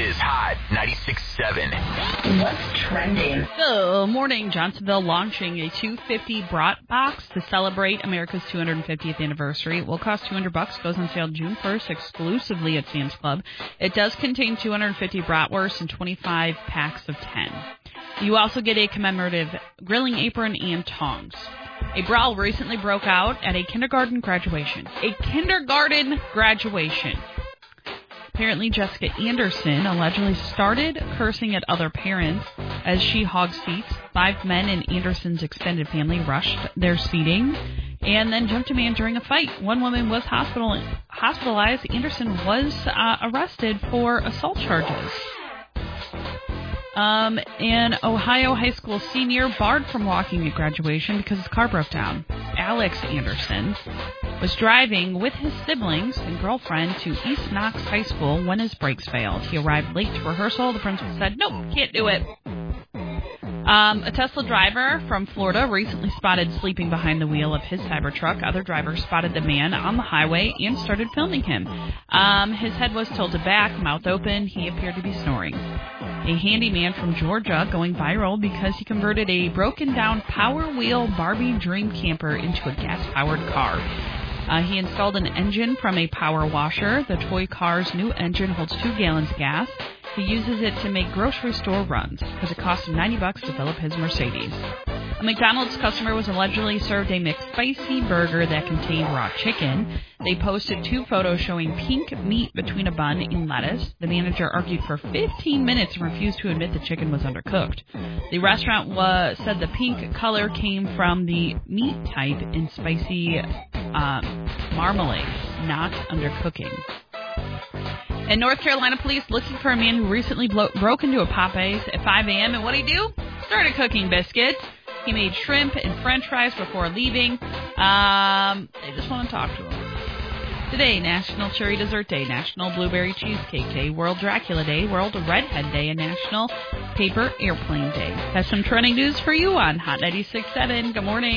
is Hot 96.7. What's trending? Good morning. Johnsonville launching a $250 brat box to celebrate America's 250th anniversary. It will cost $200. Goes on sale June 1st exclusively at Sam's Club. It does contain 250 bratwursts and 25 packs of 10. You also get a commemorative grilling apron and tongs. A brawl recently broke out at a kindergarten graduation. Apparently, Jessica Anderson allegedly started cursing at other parents as she hogged seats. 5 men in Anderson's extended family rushed their seating and then jumped a man during a fight. 1 woman was hospitalized. Anderson was arrested for assault charges. An Ohio high school senior barred from walking at graduation because his car broke down. Alex Anderson was driving with his siblings and girlfriend to East Knox High School when his brakes failed. He arrived late to rehearsal. The principal said, "Nope, can't do it." A Tesla driver from Florida recently spotted sleeping behind the wheel of his Cybertruck. Other drivers spotted the man on the highway and started filming him. His head was tilted back, mouth open. He appeared to be snoring. A handyman from Georgia going viral because he converted a broken-down Power Wheel Barbie dream camper into a gas-powered car. He installed an engine from a power washer. The toy car's new engine holds 2 gallons of gas. He uses it to make grocery store runs because it cost him $90 to fill up his Mercedes. A McDonald's customer was allegedly served a McSpicy burger that contained raw chicken. They posted 2 photos showing pink meat between a bun and lettuce. The manager argued for 15 minutes and refused to admit the chicken was undercooked. The restaurant said the pink color came from the meat type in spicy marmalade, not undercooking. And North Carolina police looking for a man who recently broke into a Popeyes at 5 a.m. And what did he do? Started cooking biscuits. He made shrimp and french fries before leaving. They just want to talk to him. Today, National Cherry Dessert Day, National Blueberry Cheesecake Day, World Dracula Day, World Redhead Day, and National Paper Airplane Day. Has some trending news for you on Hot 96.7. Good morning.